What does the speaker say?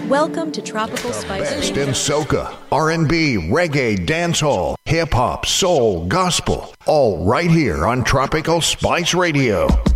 Welcome to Tropical Spice Best Radio. in soca, R&B, reggae, dancehall, hip-hop, soul, gospel. All right here on Tropical Spice Radio.